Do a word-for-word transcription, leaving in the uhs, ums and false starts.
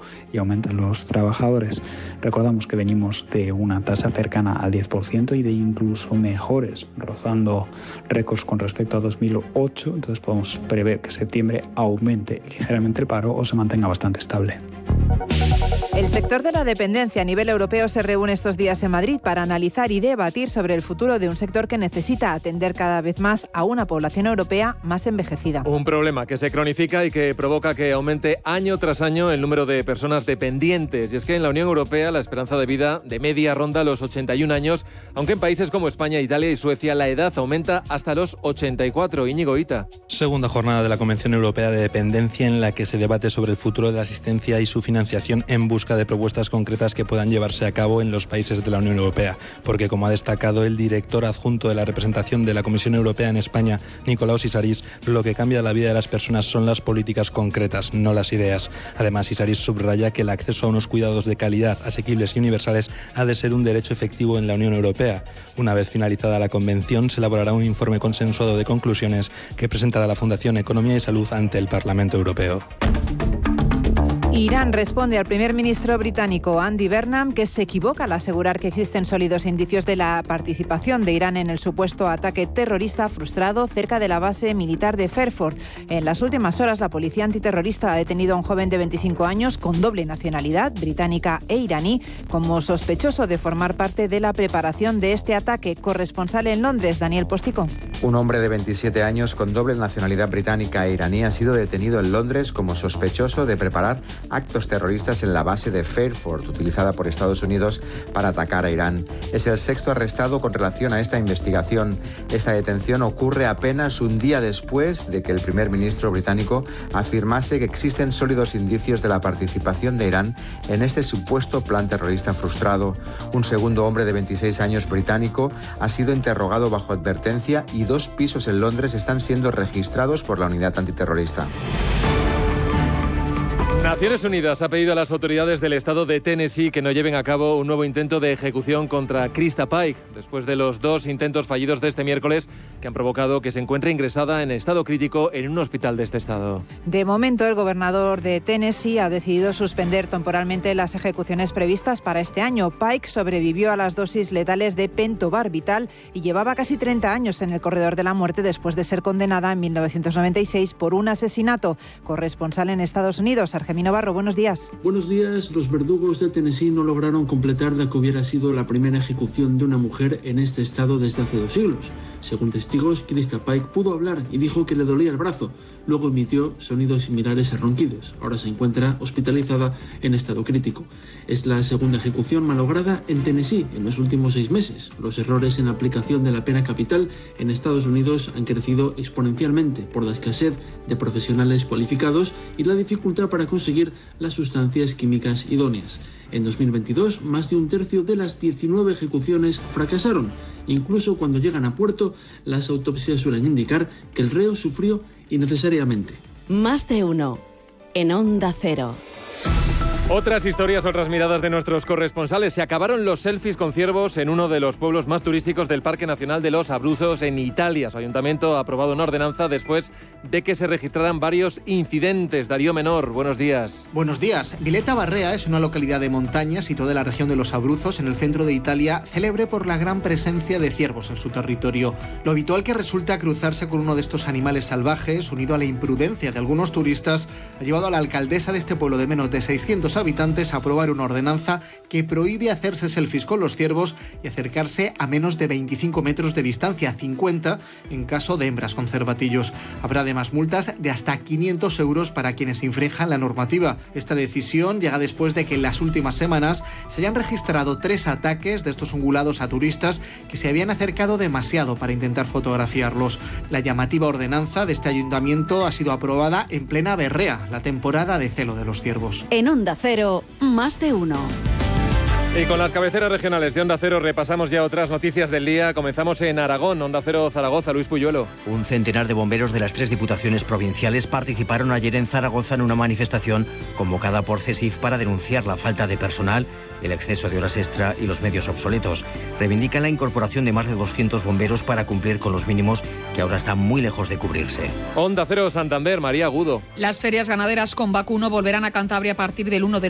y aumentan los trabajadores. Recordamos que venimos de una tasa cercana al diez por ciento y de incluso mejores, rozando récords con respecto a dos mil ocho, entonces podemos prever que septiembre aumente ligeramente el paro o se mantenga bastante estable. El sector de la dependencia a nivel europeo se reúne estos días en Madrid para analizar y debatir sobre el futuro de un sector que necesita atender cada vez más a una población europea más envejecida. Un problema que se cronifica y que provoca que aumente año tras año el número de personas dependientes. Y es que en la Unión Europea la esperanza de vida de media ronda los ochenta y un años, aunque en países como España, Italia y Suecia la edad aumenta hasta los ochenta y cuatro. Íñigo Ita. Segunda jornada de la Convención Europea de Dependencia en la que se debate sobre el futuro de la asistencia y su financiación en busca de propuestas concretas que puedan llevarse a cabo en los países de la Unión Europea. Porque, como ha destacado el director adjunto de la representación de la Comisión Europea en España, Nikolaos Isarís, lo que cambia la vida de las personas son las políticas concretas, no las ideas. Además, Isarís subraya que el acceso a unos cuidados de calidad, asequibles y universales ha de ser un derecho efectivo en la Unión Europea. Una vez finalizada la convención, se elaborará un informe consensuado de conclusiones que presentará la Fundación Economía y Salud ante el Parlamento Europeo. Irán responde al primer ministro británico Andy Burnham que se equivoca al asegurar que existen sólidos indicios de la participación de Irán en el supuesto ataque terrorista frustrado cerca de la base militar de Fairford. En las últimas horas, la policía antiterrorista ha detenido a un joven de veinticinco años con doble nacionalidad, británica e iraní, como sospechoso de formar parte de la preparación de este ataque. Corresponsal en Londres, Daniel Postico. Un hombre de veintisiete años con doble nacionalidad británica e iraní ha sido detenido en Londres como sospechoso de preparar actos terroristas en la base de Fairford, utilizada por Estados Unidos para atacar a Irán. Es el sexto arrestado con relación a esta investigación. Esta detención ocurre apenas un día después de que el primer ministro británico afirmase que existen sólidos indicios de la participación de Irán en este supuesto plan terrorista frustrado. Un segundo hombre de veintiséis años británico ha sido interrogado bajo advertencia y dos pisos en Londres están siendo registrados por la unidad antiterrorista. Naciones Unidas ha pedido a las autoridades del estado de Tennessee que no lleven a cabo un nuevo intento de ejecución contra Krista Pike, después de los dos intentos fallidos de este miércoles que han provocado que se encuentre ingresada en estado crítico en un hospital de este estado. De momento, el gobernador de Tennessee ha decidido suspender temporalmente las ejecuciones previstas para este año. Pike sobrevivió a las dosis letales de pentobarbital y llevaba casi treinta años en el corredor de la muerte después de ser condenada en mil novecientos noventa y seis por un asesinato. Corresponsal en Estados Unidos, Argemino Barro, buenos días. Buenos días. Los verdugos de Tennessee no lograron completar la que hubiera sido la primera ejecución de una mujer en este estado desde hace dos siglos. Según testigos, Krista Pike pudo hablar y dijo que le dolía el brazo. Luego emitió sonidos similares a ronquidos. Ahora se encuentra hospitalizada en estado crítico. Es la segunda ejecución malograda en Tennessee en los últimos seis meses. Los errores en la aplicación de la pena capital en Estados Unidos han crecido exponencialmente por la escasez de profesionales cualificados y la dificultad para conseguir las sustancias químicas idóneas. En dos mil veintidós, más de un tercio de las diecinueve ejecuciones fracasaron. Incluso cuando llegan a puerto, las autopsias suelen indicar que el reo sufrió innecesariamente. Más de uno. En Onda Cero. Otras historias, otras miradas de nuestros corresponsales. Se acabaron los selfies con ciervos en uno de los pueblos más turísticos del Parque Nacional de los Abruzos, en Italia. Su ayuntamiento ha aprobado una ordenanza después de que se registraran varios incidentes. Darío Menor, buenos días. Buenos días. Vileta Barrea es una localidad de montaña situada de la región de los Abruzos, en el centro de Italia, célebre por la gran presencia de ciervos en su territorio. Lo habitual que resulta cruzarse con uno de estos animales salvajes, unido a la imprudencia de algunos turistas, ha llevado a la alcaldesa de este pueblo de menos de seiscientos habitantes a aprobar una ordenanza que prohíbe hacerse selfies con los ciervos y acercarse a menos de veinticinco metros de distancia, cincuenta en caso de hembras con cervatillos. Habrá además multas de hasta quinientos euros para quienes infrinjan la normativa. Esta decisión llega después de que en las últimas semanas se hayan registrado tres ataques de estos ungulados a turistas que se habían acercado demasiado para intentar fotografiarlos. La llamativa ordenanza de este ayuntamiento ha sido aprobada en plena berrea, la temporada de celo de los ciervos. En Onda Cero, más de uno. Y con las cabeceras regionales de Onda Cero repasamos ya otras noticias del día. Comenzamos en Aragón, Onda Cero Zaragoza, Luis Puyuelo. Un centenar de bomberos de las tres diputaciones provinciales participaron ayer en Zaragoza en una manifestación convocada por CESIF para denunciar la falta de personal, el exceso de horas extra y los medios obsoletos. Reivindican la incorporación de más de doscientos bomberos para cumplir con los mínimos que ahora están muy lejos de cubrirse. Onda Cero Santander, María Agudo. Las ferias ganaderas con vacuno volverán a Cantabria a partir del uno de